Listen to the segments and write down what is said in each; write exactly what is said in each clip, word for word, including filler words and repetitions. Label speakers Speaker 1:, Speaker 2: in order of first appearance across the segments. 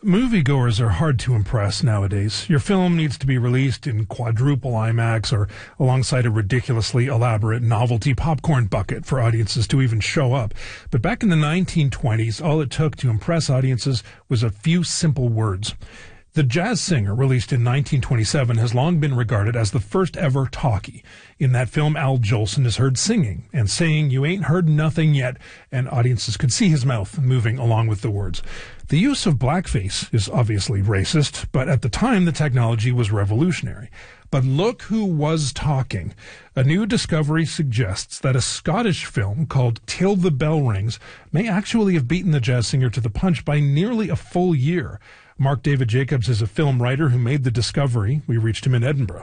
Speaker 1: Moviegoers are hard to impress nowadays. Your film needs to be released in quadruple IMAX or alongside a ridiculously elaborate novelty popcorn bucket for audiences to even show up. But back in the nineteen twenties, all it took to impress audiences was a few simple words. The Jazz Singer, released in nineteen twenty-seven, has long been regarded as the first ever talkie. In that film, Al Jolson is heard singing and saying, "You ain't heard nothing yet," and audiences could see his mouth moving along with the words. The use of blackface is obviously racist, but at the time the technology was revolutionary. But look who was talking. A new discovery suggests that a Scottish film called Till the Bell Rings may actually have beaten The Jazz Singer to the punch by nearly a full year. Mark David Jacobs is a film writer who made the discovery. We reached him in Edinburgh.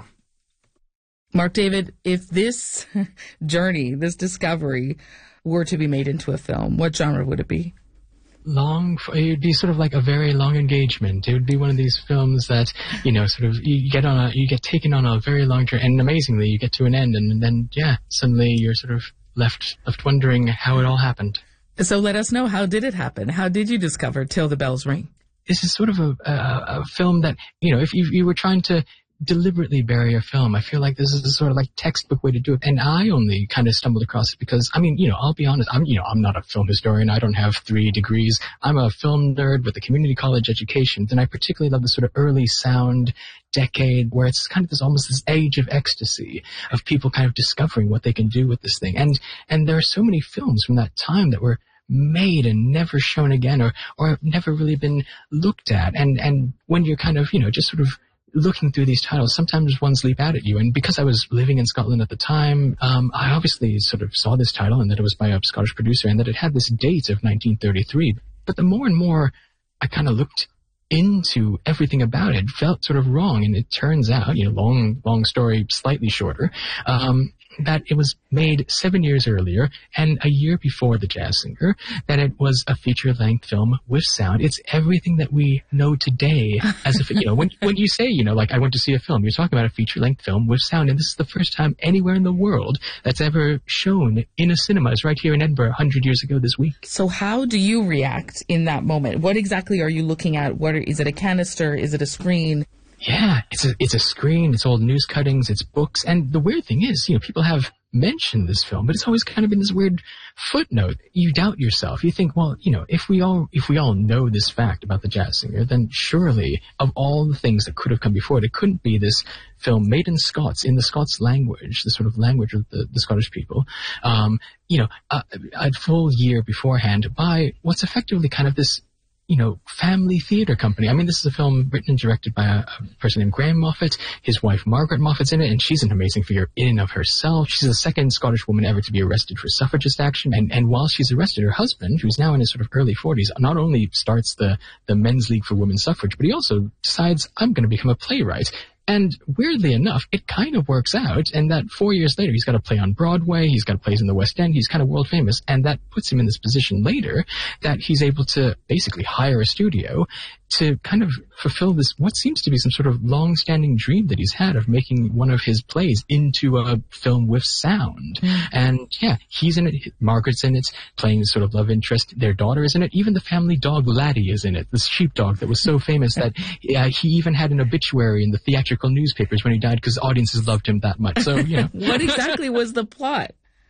Speaker 2: Mark David, if this journey, this discovery, were to be made into a film, what genre would it be?
Speaker 3: Long, it would be sort of like a very long engagement. It would be one of these films that, you know, sort of, you get on a, you get taken on a very long journey, and amazingly, you get to an end, and then, yeah, suddenly you're sort of left, left wondering how it all happened.
Speaker 2: So let us know, how did it happen? How did you discover Till the Bells Ring?
Speaker 3: This is sort of a, a, a film that, you know, if you, you were trying to deliberately bury a film, I feel like this is a sort of like textbook way to do it. And I only kind of stumbled across it because, I mean, you know, I'll be honest, I'm, you know, I'm not a film historian. I don't have three degrees. I'm a film nerd with a community college education. And I particularly love the sort of early sound decade where it's kind of this almost this age of ecstasy of people kind of discovering what they can do with this thing. And, and there are so many films from that time that were made and never shown again, or, or never really been looked at. And, and when you're kind of, you know, just sort of looking through these titles, sometimes ones leap out at you. And because I was living in Scotland at the time, um, I obviously sort of saw this title and that it was by a Scottish producer and that it had this date of nineteen thirty-three. But the more and more I kind of looked into everything about it, it felt sort of wrong. And it turns out, you know, long, long story, slightly shorter, um, that it was made seven years earlier and a year before The Jazz Singer, that it was a feature-length film with sound. It's everything that we know today as a, you know, when, when you say, you know, like, I went to see a film, you're talking about a feature-length film with sound, and this is the first time anywhere in the world that's ever shown in a cinema. It's right here in Edinburgh one hundred years ago this week.
Speaker 2: So how do you react in that moment? What exactly are you looking at? What are, is it a canister? Is it a screen?
Speaker 3: Yeah, it's a, it's a screen, it's old news cuttings, it's books, and the weird thing is, you know, people have mentioned this film, but it's always kind of been this weird footnote. You doubt yourself. You think, well, you know, if we all, if we all know this fact about The Jazz Singer, then surely, of all the things that could have come before it, it couldn't be this film made in Scots, in the Scots language, the sort of language of the, the Scottish people, um, you know, a, a full year beforehand by what's effectively kind of this, you know, family theater company. I mean, this is a film written and directed by a, a person named Graham Moffat. His wife, Margaret Moffat's in it, and she's an amazing figure in and of herself. She's the second Scottish woman ever to be arrested for suffragist action. And, and while she's arrested, her husband, who's now in his sort of early forties, not only starts the, the Men's League for Women's Suffrage, but he also decides, I'm going to become a playwright. And weirdly enough, it kind of works out, and that four years later, he's got to play on Broadway, he's got plays in the West End, he's kind of world famous, and that puts him in this position later that he's able to basically hire a studio to kind of fulfill this, what seems to be some sort of long-standing dream that he's had of making one of his plays into a film with sound. Mm. And yeah, he's in it, Margaret's in it, playing this sort of love interest, their daughter is in it, even the family dog Laddie is in it, this sheepdog that was so famous that uh, he even had an obituary in the theatrical newspapers when he died because audiences loved him that much. So, you know.
Speaker 2: What exactly was the plot?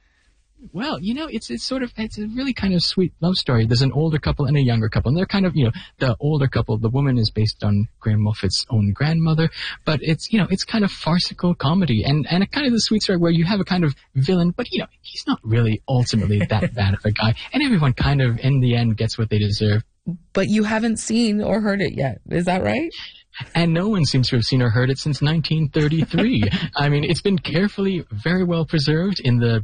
Speaker 3: Well, you know, it's it's sort of, it's a really kind of sweet love story. There's an older couple and a younger couple, and they're kind of, you know, the older couple, the woman is based on Graham Moffat's own grandmother, but it's, you know, it's kind of farcical comedy, and, and a kind of the sweet story where you have a kind of villain, but, you know, he's not really ultimately that bad of a guy, and everyone kind of, in the end, gets what they deserve.
Speaker 2: But you haven't seen or heard it yet, is that right?
Speaker 3: And no one seems to have seen or heard it since nineteen thirty-three. I mean, it's been carefully, very well preserved in the